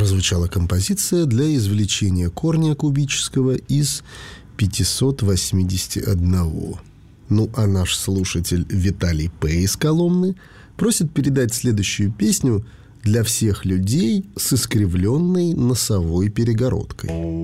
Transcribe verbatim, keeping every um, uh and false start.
прозвучала композиция для извлечения корня кубического из пятьсот восемьдесят один. Ну, а наш слушатель Виталий П. из Коломны просит передать следующую песню для всех людей с искривленной носовой перегородкой.